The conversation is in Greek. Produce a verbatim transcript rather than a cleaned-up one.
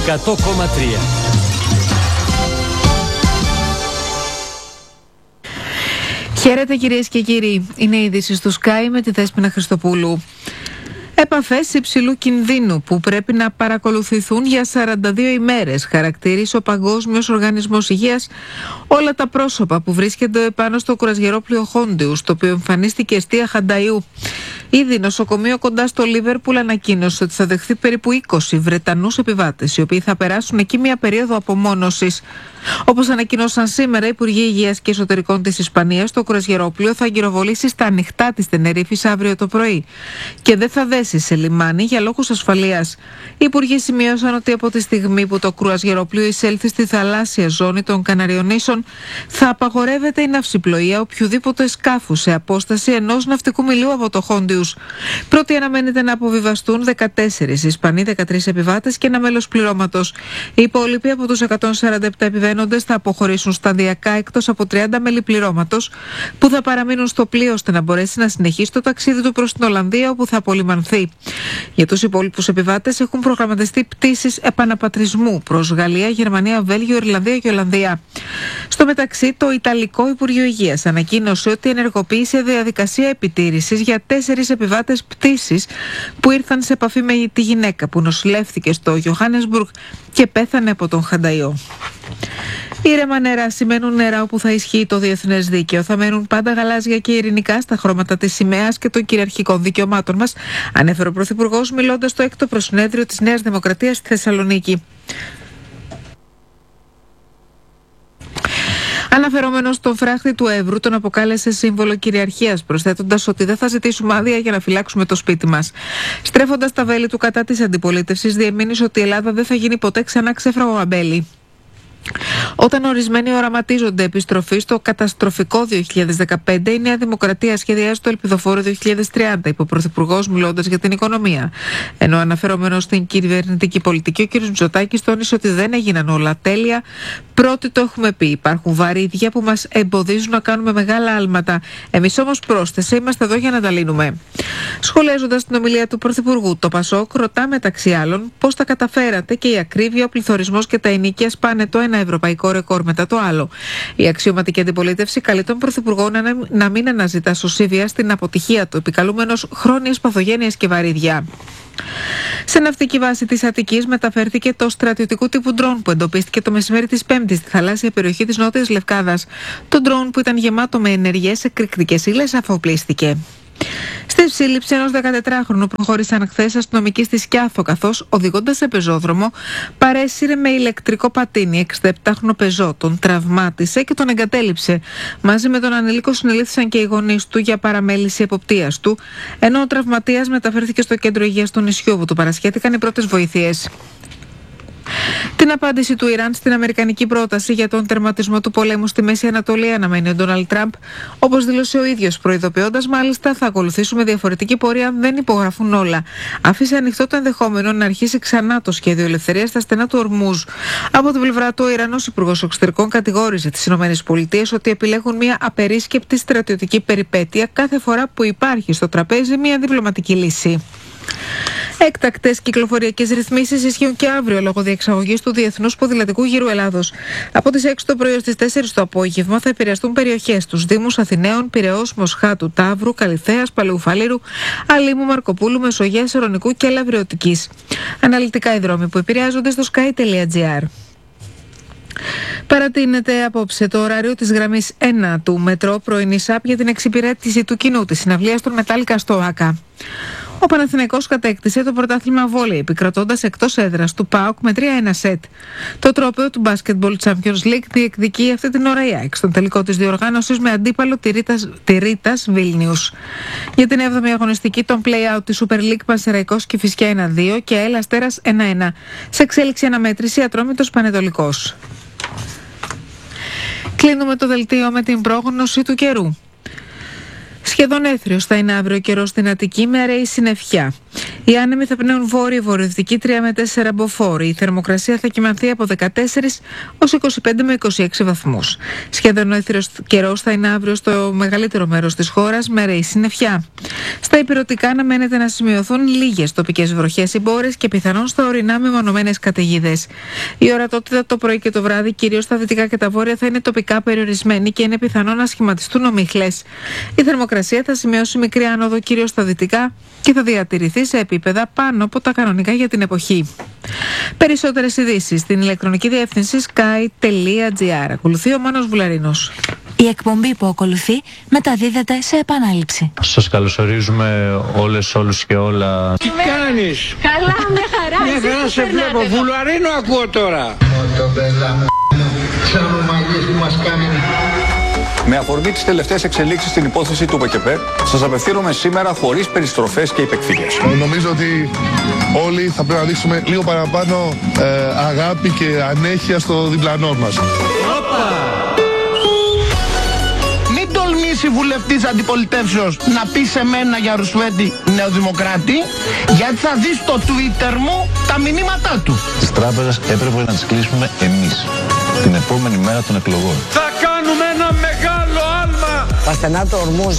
εκατό κόμμα τρία. Χαίρετε κυρίες και κύριοι, είναι η είδηση του Sky με τη Δέσποινα Χριστοπούλου. Επαφές υψηλού κινδύνου που πρέπει να παρακολουθηθούν για σαράντα δύο ημέρες, χαρακτήρισε ο Παγκόσμιος Οργανισμός Υγείας όλα τα πρόσωπα που βρίσκονται πάνω στο κουρασγερόπλοιο Χόντιου, στο οποίο εμφανίστηκε εστία Χανταϊού. Ήδη νοσοκομείο κοντά στο Λίβερπουλ ανακοίνωσε ότι θα δεχθεί περίπου είκοσι Βρετανούς επιβάτες, οι οποίοι θα περάσουν εκεί μια περίοδο απομόνωσης. Όπως ανακοινώσαν σήμερα οι Υπουργοί Υγείας και Εσωτερικών της Ισπανίας, το κουρασγερόπλοιο θα γυροβολήσει στα ανοιχτά της Τενερίφης αύριο το πρωί και δεν θα δέσει σε λιμάνι για λόγους ασφαλείας. Οι Υπουργοί σημείωσαν ότι από τη στιγμή που το κουρασγερόπλοιο εισέλθει στη θαλάσσια ζώνη των Καναριονήσων, θα απαγορεύεται η ναυσιπλοεία οποιοδήποτε σκάφου σε απόσταση ενός ναυτικού μιλίου από το Χόντιους. Πρώτοι αναμένεται να αποβιβαστούν δεκατέσσερις Ισπανοί, δεκατρείς επιβάτες και ένα μέλος πληρώματος. Οι υπόλοιποι από τους εκατόν σαράντα επτά επιβαίνοντες θα αποχωρήσουν σταδιακά εκτός από τριάντα μέλη πληρώματος που θα παραμείνουν στο πλοίο ώστε να μπορέσει να συνεχίσει το ταξίδι του προς την Ολλανδία, όπου θα απολυμανθεί. Για τους υπόλοιπους επιβάτες έχουν προγραμματιστεί πτήσεις επαναπατρισμού προς Γαλλία, Γερμανία, Βέλγιο, Ιρλανδία και Ολλανδία. Στο μεταξύ, το Ιταλικό Υπουργείο Υγείας ανακοίνωσε ότι ενεργοποίησε διαδικασία επιτήρησης για τέσσερις επιβάτες πτήσης που ήρθαν σε επαφή με τη γυναίκα που νοσηλεύθηκε στο Johannesburg και πέθανε από τον Χανταϊό. Ήρεμα νερά σημαίνουν νερά όπου θα ισχύει το διεθνές δίκαιο. Θα μένουν πάντα γαλάζια και ειρηνικά στα χρώματα της σημαίας και των κυριαρχικών δικαιωμάτων μας, ανέφερε ο Πρωθυπουργός μιλώντας στο έκτο προσυνέδριο της Νέας Δημοκρατίας στη Θεσσαλονίκη. Αναφερόμενος στον φράχτη του Εύρου, τον αποκάλεσε σύμβολο κυριαρχίας, προσθέτοντας ότι δεν θα ζητήσουμε άδεια για να φυλάξουμε το σπίτι μας. Στρέφοντας τα βέλη του κατά της αντιπολίτευσης, διεμήνυσε ότι η Ελλάδα δεν θα γίνει ποτέ ξανά ξέφραγο αμπέλι. Όταν ορισμένοι οραματίζονται επιστροφή στο καταστροφικό δύο χιλιάδες δεκαπέντε, η Νέα Δημοκρατία σχεδιάζει το ελπιδοφόρο δύο χιλιάδες τριάντα, είπε ο Πρωθυπουργός μιλώντας για την οικονομία. Ενώ αναφερόμενος στην κυβερνητική πολιτική, ο κ. Μητσοτάκης τόνισε ότι δεν έγιναν όλα τέλεια. Πρώτοι το έχουμε πει. Υπάρχουν βαρύδια που μας εμποδίζουν να κάνουμε μεγάλα άλματα. Εμείς όμως, πρόσθεσε, είμαστε εδώ για να τα λύνουμε. Σχολιάζοντας την ομιλία του Πρωθυπουργού, το Πασόκ ρωτά μεταξύ άλλων πώς τα καταφέρατε και η ακρίβεια, ο πληθωρισμός και τα ενοίκια σπάνε το ένα ευρωπαϊκό ρεκόρ μετά το άλλο. Η αξιωματική αντιπολίτευση καλεί τον Πρωθυπουργό να, να μην αναζητά σωσίβια στην αποτυχία του, επικαλούμενος χρόνιες παθογένειες και βαρύδια. Σε ναυτική βάση της Αττικής μεταφέρθηκε το στρατιωτικού τύπου ντρόουν που εντοπίστηκε το μεσημέρι της Πέμπτης στη θαλάσσια περιοχή της Νότιας Λευκάδας. Το ντρόουν, που ήταν γεμάτο με ενεργές εκρηκτικές ύλες, αφοπλίστηκε. Στη σύλληψη ενός δεκατετράχρονου προχώρησαν χθες αστυνομικοί στη Σκιάθο, καθώς οδηγώντας σε πεζόδρομο παρέσυρε με ηλεκτρικό πατίνι εξήντα πεζό, τον τραυμάτισε και τον εγκατέλειψε. Μαζί με τον ανηλίκο συνελήφθησαν και οι γονείς του για παραμέληση εποπτείας του, ενώ ο τραυματίας μεταφέρθηκε στο κέντρο υγείας του νησιού, όπου του παρασχέθηκαν οι πρώτες βοήθειες. Την απάντηση του Ιράν στην αμερικανική πρόταση για τον τερματισμό του πολέμου στη Μέση Ανατολή αναμένει ο Ντόναλντ Τραμπ, όπως δήλωσε ο ίδιος, προειδοποιώντας μάλιστα: θα ακολουθήσουμε διαφορετική πορεία αν δεν υπογραφούν όλα. Άφησε ανοιχτό το ενδεχόμενο να αρχίσει ξανά το σχέδιο ελευθερίας στα στενά του Ορμούζ. Από την πλευρά του, ο Ιρανός Υπουργός Εξωτερικών κατηγόρησε τις ΗΠΑ ότι επιλέγουν μια απερίσκεπτη στρατιωτική περιπέτεια κάθε φορά που υπάρχει στο τραπέζι μια διπλωματική λύση. Έκτακτες κυκλοφοριακές ρυθμίσεις ισχύουν και αύριο λόγω διεξαγωγής του Διεθνούς Ποδηλατικού Γύρου Ελλάδος. Από τις έξι το πρωί ως τις τέσσερις το απόγευμα θα επηρεαστούν περιοχές τους Δήμους Αθηναίων, Πειραιώς, Μοσχάτου, Ταύρου, Καλιθέας, Παλαιοφαλήρου, Αλήμου, Μαρκοπούλου, Μεσογείας, Ειρωνικού και Λαβριωτικής. Αναλυτικά οι δρόμοι που επηρεάζονται στο sky.gr. Παρατείνεται απόψε το ωράριο της γραμμής ένα του μετρό πρωινή ΣΑΠ για την εξυπηρέτηση του κοινού της συναυλίας των Μετάλλικα στο ΆΚΑ. Ο Παναθηναϊκός κατέκτησε το πρωτάθλημα βόλεϊ επικρατώντας εκτός έδρας του ΠΑΟΚ με τρία ένα σετ. Το τρόπαιο του Basketball Champions League διεκδικεί αυτή την ώρα η ΑΕΚ στον τελικό της διοργάνωσης με αντίπαλο τη Ρίτας Βίλνιους. Για την έβδομη αγωνιστική των play-out της Super League, Πανσεραϊκός Κηφισιά ένα δύο και ΑΕΛ Αστέρας ένα ένα. Σε εξέλιξη αναμέτρηση Ατρόμητος Πανετολικός. Κλείνουμε το δελτίο με την πρόγνωση του καιρού. Σχεδόν έθριος θα είναι αύριο καιρός στην Αττική με αραιή συννεφιά. Οι άνεμοι θα πνέουν βόρειο-βορειοδυτική τρία με τέσσερα μποφόρ. Η θερμοκρασία θα κυμανθεί από δεκατέσσερα ως είκοσι πέντε με είκοσι έξι βαθμούς. Σχεδόν όθυρος καιρός θα είναι αύριο στο μεγαλύτερο μέρος της χώρας με ρεή συννεφιά. Στα ηπειρωτικά αναμένεται να σημειωθούν λίγες τοπικές βροχές ή μπόρες και πιθανόν στα ορεινά μεμονωμένες καταιγίδες. Η ορατότητα το πρωί και το βράδυ, κυρίως στα δυτικά και τα βόρεια, θα είναι τοπικά περιορισμένη και είναι πιθανό να σχηματιστούν ομίχλες. Η θερμοκρασία θα σημειώσει μικρή άνοδο κυρίως στα δυτικά και θα διατηρηθεί σε επίπεδα πάνω από τα κανονικά για την εποχή. Περισσότερες ειδήσεις στην ηλεκτρονική διεύθυνση sky τελεία gr. Ακολουθεί ο Μάνος Βουλαρίνος. Η εκπομπή που ακολουθεί μεταδίδεται σε επανάληψη. Σας καλωσορίζουμε όλες, όλους και όλα. Τι κάνεις? Καλά, με χαρά. Μια χαρά σε βλέπω. Βουλαρίνο ακούω τώρα. Με αφορμή τις τελευταίες εξελίξεις στην υπόθεση του ΠΚΠ, σας απευθύνομαι σήμερα χωρίς περιστροφές και υπεκφυγές. Νομίζω ότι όλοι θα πρέπει να δείξουμε λίγο παραπάνω ε, αγάπη και ανέχεια στο διπλανό μας. Μην τολμήσει βουλευτής αντιπολιτεύσεως να πει σε μένα για Ρουσβέτη νεοδημοκράτη, γιατί θα δεις στο Twitter μου τα μηνύματά του. Τις τράπεζες έπρεπε να τις κλείσουμε εμείς την επόμενη μέρα των εκλογών. Θα κάνουμε ένα μεγάλο άλμα. Τα στενά του Ορμούζ